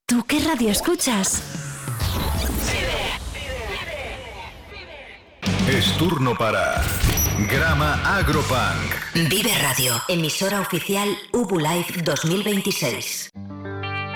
¿Tú qué radio escuchas? Es turno para Grama Agropunk. Vive Radio, emisora oficial Ubu Life 2026.